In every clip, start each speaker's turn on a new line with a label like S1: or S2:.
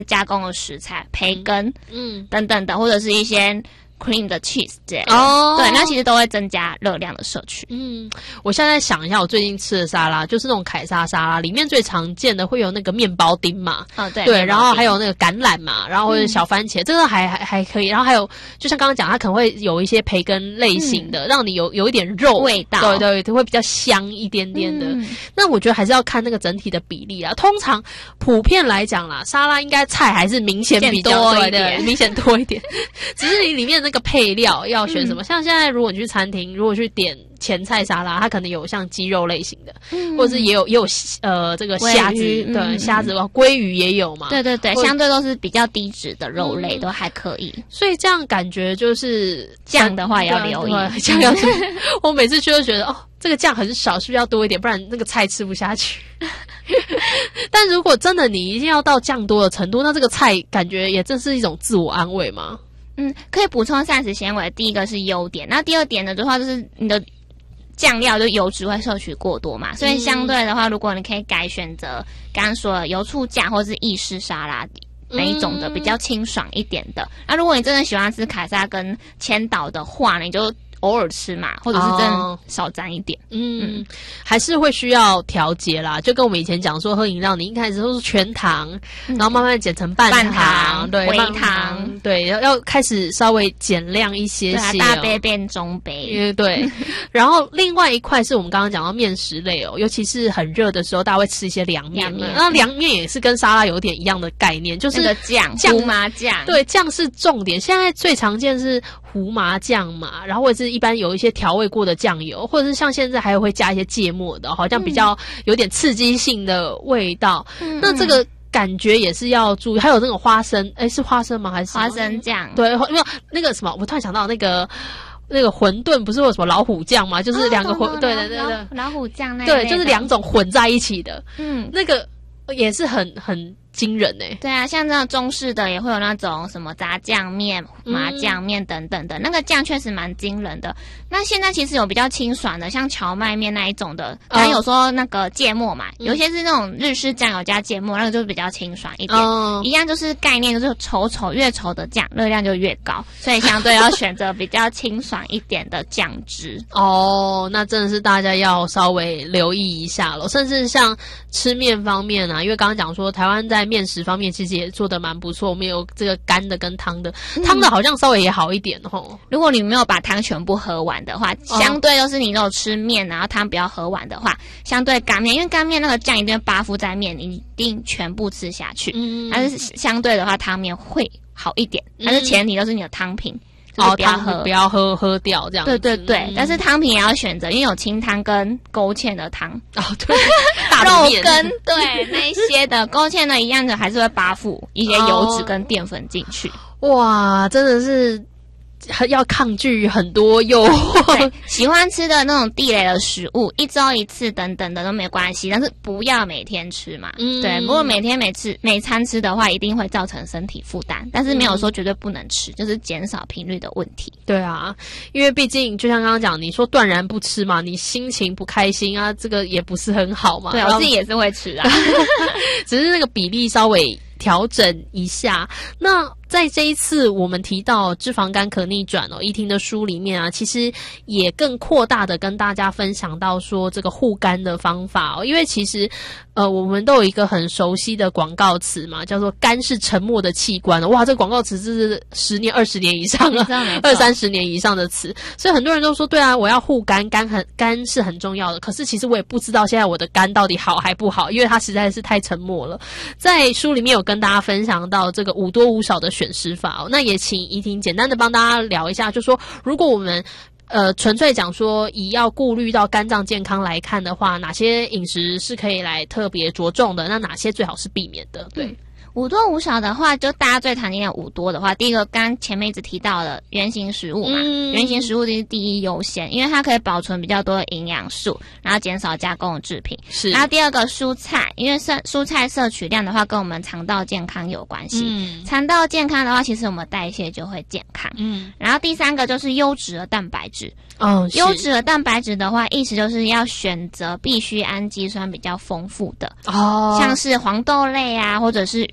S1: 加工的食材，培根，等等的，或者是一些cream 的 cheese 之类的。对，那其实都会增加热量的摄取。
S2: 我现在想一下，我最近吃的沙拉就是那种凯撒沙拉，里面最常见的会有那个面包丁嘛，对，然后还有那个橄榄嘛，然后或者小番茄，这个还可以。然后还有，就像刚刚讲，它可能会有一些培根类型的，让你有一点肉
S1: 味道，
S2: 对，会比较香一点点的。那我觉得还是要看那个整体的比例啊。通常普遍来讲啦，沙拉应该菜还是明显比较多一点，明显多一点，只是你里面那个配料要选什么。像现在如果你去餐厅，如果去点前菜沙拉，它可能有像鸡肉类型的，或者是也有这个虾子，对，虾子鲑鱼也有嘛。
S1: 对，相对都是比较低脂的肉类，都还可以。
S2: 所以这样感觉就是
S1: 酱的话也要留意，
S2: 酱要注意。我每次去都觉得这个酱很少，是不是要多一点，不然那个菜吃不下去。但如果真的你一定要到酱多的程度，那这个菜感觉也正是一种自我安慰嘛。
S1: 可以补充膳食纤维，第一个是优点，那第二点的话就是你的酱料就油脂会摄取过多嘛，所以相对的话，如果你可以改选择刚刚说的油醋酱或是意式沙拉那一种的比较清爽一点的。那如果你真的喜欢吃凯撒跟千岛的话，你就偶尔吃嘛，或者是真的少沾一点。
S2: 还是会需要调节啦，就跟我们以前讲说喝饮料，你一开始都是全糖，然后慢慢减成半糖，对，
S1: 微糖，
S2: 对，要开始稍微减量一些些，
S1: 大杯变中杯，
S2: 对。然后另外一块是我们刚刚讲到面食类尤其是很热的时候，大家会吃一些凉面，那凉面也是跟沙拉有点一样的概念，就是
S1: 那个酱胡麻酱，
S2: 对，酱是重点。现在最常见是胡麻酱嘛，然后或者是一般有一些调味过的酱油，或者是像现在还会加一些芥末的，好像比较有点刺激性的味道。那这个感觉也是要注意。还有那种花生，是花生吗？还是
S1: 花生酱？
S2: 对，没有那个什么，我突然想到那个馄饨不是有什么老虎酱吗？就是两个对，
S1: 老虎酱那
S2: 对，就是两种混在一起的。那个也是很惊人
S1: 对啊，像这种中式的也会有那种什么炸酱面、麻酱面等等的，那个酱确实蛮惊人的。那现在其实有比较清爽的，像荞麦面那一种的，刚有说那个芥末嘛，有些是那种日式酱油加芥末，那个就比较清爽一点。一样就是概念就是稠越稠的酱，热量就越高，所以相对要选择比较清爽一点的酱汁。
S2: 那真的是大家要稍微留意一下了。甚至像吃面方面啊，因为刚刚讲说台湾在面食方面其实也做得蛮不错，我们有这个干的跟汤的，汤的好像稍微也好一点
S1: 如果你没有把汤全部喝完的话，相对就是你如果吃面然后汤不要喝完的话，相对干面，因为干面那个酱一定会扒附在面，你一定全部吃下去。但是相对的话汤面会好一点，但是前提都是你的汤品不
S2: 要喝掉这样子。
S1: 对，但是汤品也要选择，因为有清汤跟勾芡的汤。
S2: 对，
S1: 肉羹对那一些的勾芡的一样的还是会扒附一些油脂跟淀粉进去。
S2: 哇，真的是要抗拒很多诱惑。
S1: 对，喜欢吃的那种地雷的食物，一周一次等等的都没关系，但是不要每天吃嘛。对，如果每天每餐吃的话，一定会造成身体负担，但是没有说绝对不能吃，就是减少频率的问题。
S2: 对啊，因为毕竟就像刚刚讲，你说断然不吃嘛，你心情不开心啊，这个也不是很好嘛。
S1: 对，我自己也是会吃啊，
S2: 只是那个比例稍微调整一下。那在这一次我们提到脂肪肝可逆转怡婷的书里面啊，其实也更扩大的跟大家分享到说这个护肝的方法因为其实我们都有一个很熟悉的广告词嘛，叫做肝是沉默的器官哇，这个广告词是10年20年以上了，20-30年以上的词，所以很多人都说对啊，我要护肝，肝是很重要的，可是其实我也不知道现在我的肝到底好还不好，因为它实在是太沉默了。在书里面有跟大家分享到这个5多5少的选食法那也请怡婷简单的帮大家聊一下，就说如果我们纯粹讲说以要顾虑到肝脏健康来看的话，哪些饮食是可以来特别着重的，那哪些最好是避免的？对
S1: 5多5少的话，就大家最常见的5多的话，第一个刚前面一直提到的原型食物嘛，原型食物就是第一优先，因为它可以保存比较多的营养素，然后减少加工的制品。是，然后第二个蔬菜，因为蔬菜摄取量的话跟我们肠道健康有关系，肠道健康的话，其实我们代谢就会健康。然后第三个就是优质的蛋白质。优质的蛋白质的话，意思就是要选择必需氨基酸比较丰富的像是黄豆类啊，或者是鱼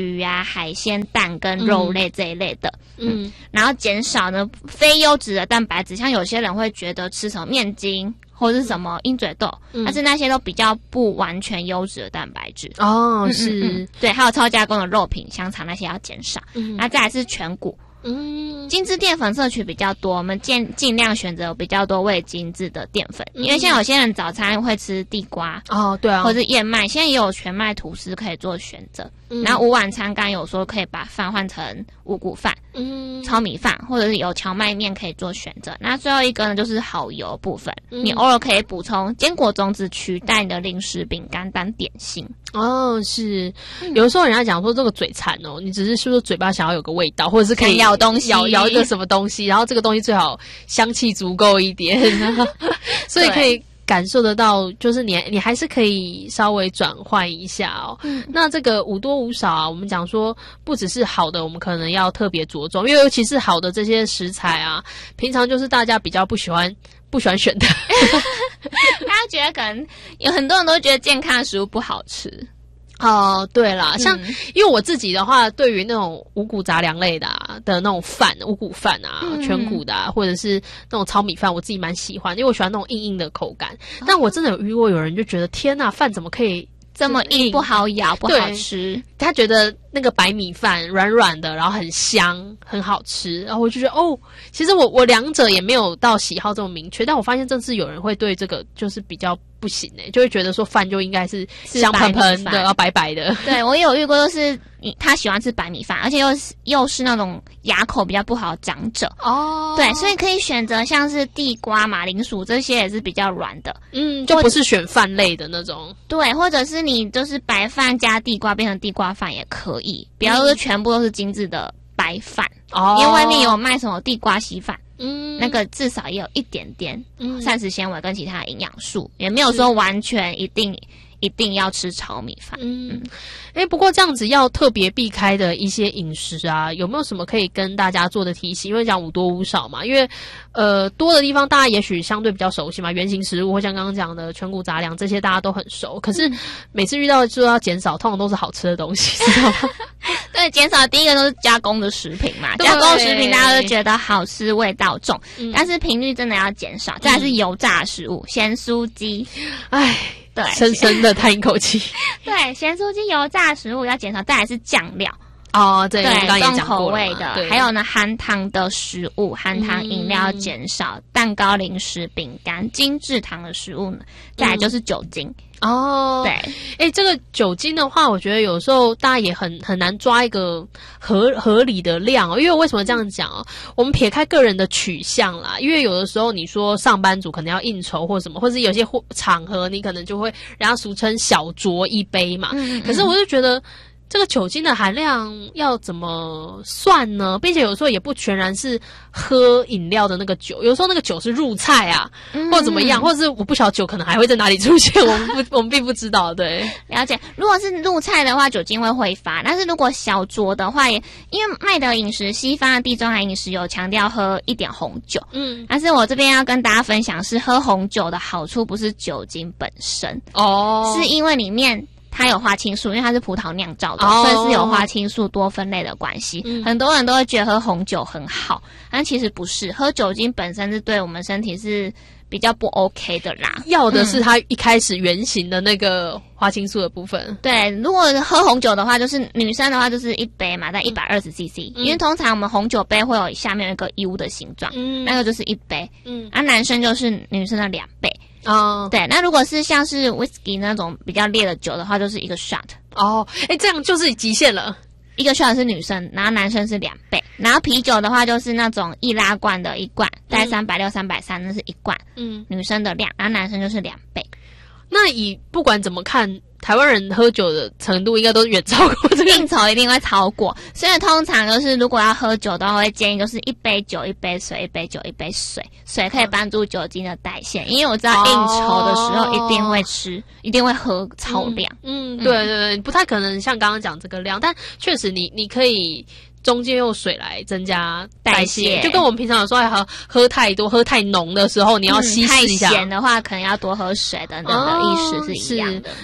S1: 鱼啊、海鲜、蛋跟肉类这一类的。然后减少呢非优质的蛋白质，像有些人会觉得吃什么面筋或者是什么鹰嘴豆，但是那些都比较不完全优质的蛋白质。
S2: 是，
S1: 对，还有超加工的肉品、香肠那些要减少。那再来是全谷。精致淀粉摄取比较多，我们尽量选择比较多未精致的淀粉，因为像有些人早餐会吃地瓜
S2: 对啊，
S1: 或者燕麦，现在也有全麦吐司可以做选择。然后午晚餐刚有说可以把饭换成五谷饭、糙米饭，或者是有荞麦面可以做选择。那最后一个呢，就是好油部分，你偶尔可以补充坚果种子取代你的零食、饼干当点心。
S2: 是，有的时候人家讲说这个嘴馋你只是说嘴巴想要有个味道，或者是可以
S1: 咬东西，
S2: 咬一个什么东西，然后这个东西最好香气足够一点，所以可以感受得到，就是你还是可以稍微转换一下那这个五多五少啊，我们讲说不只是好的，我们可能要特别着重，因为尤其是好的这些食材啊，平常就是大家比较不喜欢选的。
S1: 大家觉得可能有很多人都觉得健康的食物不好吃。
S2: 对啦，像因为我自己的话，对于那种五谷杂粮类的的那种饭，五谷饭全谷的或者是那种糙米饭，我自己蛮喜欢，因为我喜欢那种硬硬的口感。但我真的有遇过有人就觉得天哪，饭怎么可以
S1: 这么硬，不好咬，不好吃。
S2: 他觉得那个白米饭软软的，然后很香，很好吃。然后我就觉得其实我两者也没有到喜好这么明确，但我发现这次有人会对这个就是比较不行就会觉得说饭就应该是香喷喷的，然后白白的。
S1: 对，我也有遇过，就是他喜欢吃白米饭，而且又是那种牙口比较不好的长者。对，所以可以选择像是地瓜、马铃薯这些也是比较软的。
S2: 就不是选饭类的那种。
S1: 对，或者是你就是白饭加地瓜变成地瓜饭也可以，不要是全部都是精致的白饭。因为外面有卖什么地瓜稀饭。那个至少也有一点点膳食纤维跟其他的营养素，也没有说完全一定要吃炒米饭。
S2: 不过这样子要特别避开的一些饮食啊，有没有什么可以跟大家做的提醒？因为讲五多五少嘛，因为多的地方大家也许相对比较熟悉嘛，原型食物或像刚刚讲的全谷杂粮这些大家都很熟，可是每次遇到说要减少，通常都是好吃的东西，知道吗？
S1: 对，减少第一个都是加工的食品嘛，加工食品大家都觉得好吃味道重，但是频率真的要减少。再来是油炸食物，咸酥鸡，对，
S2: 深深的叹一口气。
S1: 对，咸酥鸡油炸食物要减少。再来是酱料。
S2: 对，
S1: 重口味的，还有呢，含糖的食物、含糖饮料减少，蛋糕、零食、饼干、精制糖的食物呢，再来就是酒精。对，
S2: 这个酒精的话，我觉得有时候大家也很难抓一个合理的量因为我为什么这样讲我们撇开个人的取向啦，因为有的时候你说上班族可能要应酬或什么，或者有些场合你可能就会人家俗称小酌一杯嘛。可是我就觉得这个酒精的含量要怎么算呢？并且有时候也不全然是喝饮料的那个酒，有时候那个酒是入菜或怎么样，或者是我不晓得酒可能还会在哪里出现，我们并不知道。对，
S1: 了解。如果是入菜的话，酒精会挥发，但是如果小酌的话，因为麦德饮食、西方的地中海饮食有强调喝一点红酒，但是我这边要跟大家分享是喝红酒的好处不是酒精本身是因为里面它有花青素，因为它是葡萄酿造的，所以是有花青素多酚类的关系。很多人都会觉得喝红酒很好，但其实不是，喝酒精本身是对我们身体是比较不 OK 的啦。
S2: 要的是它一开始原型的那个花青素的部分。
S1: 对，如果喝红酒的话，就是女生的话就是一杯嘛，在120cc，因为通常我们红酒杯会有下面有一个 U 的形状，那个就是一杯。男生就是女生的2倍。对，那如果是像是 whisky 那种比较烈的酒的话，就是一个 shot。
S2: 这样就是极限了。
S1: 一个 shot 是女生，然后男生是2倍。然后啤酒的话，就是那种易拉罐的一罐，大概360、330，那是一罐。女生的量，然后男生就是2倍。
S2: 那以不管怎么看，台湾人喝酒的程度应该都远超过这个，
S1: 应酬一定会超过。所以通常就是如果要喝酒的话，会建议就是一杯酒一杯水，一杯酒一杯水，水可以帮助酒精的代谢。因为我知道应酬的时候一定会吃，一定会喝超量。
S2: 对，不太可能像刚刚讲这个量，但确实你可以中间用水来增加代谢，就跟我们平常有时候喝太多、喝太浓的时候，你要稀释一下。
S1: 太咸的话，可能要多喝水等等的意思是一样的。
S2: 但我觉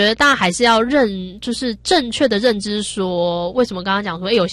S2: 得大家还是要就是正确的认知说，为什么刚刚讲说，有些